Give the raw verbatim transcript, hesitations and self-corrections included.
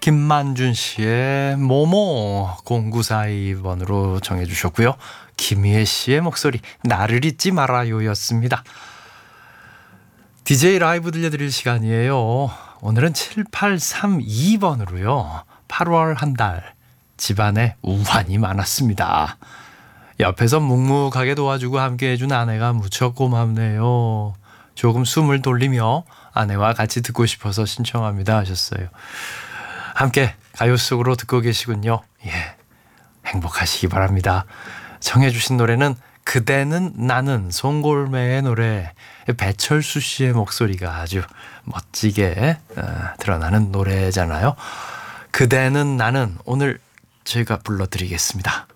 김만준 씨의 모모 공구사이 번으로 정해주셨고요. 김희애 씨의 목소리 나를 잊지 말아요 였습니다. 디제이 라이브 들려드릴 시간이에요. 오늘은 칠팔삼이 번으로요. 팔월 한 달 집안에 우환이 많았습니다. 옆에서 묵묵하게 도와주고 함께 해준 아내가 무척 고맙네요. 조금 숨을 돌리며 아내와 같이 듣고 싶어서 신청합니다 하셨어요. 함께 가요 속으로 듣고 계시군요. 예, 행복하시기 바랍니다. 청해주신 노래는 그대는 나는 송골매의 노래, 배철수 씨의 목소리가 아주 멋지게 어, 드러나는 노래잖아요. 그대는 나는 오늘 저희가 불러드리겠습니다.